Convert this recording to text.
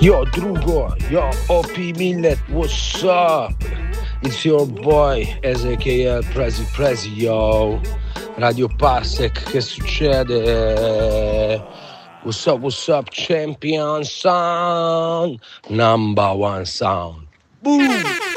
Yo Drugo, yo OP Millet, what's up? It's your boy Ezekiel Prezi, yo. Radio Passek, che succede? What's up, champion sound? Number one sound. Boom!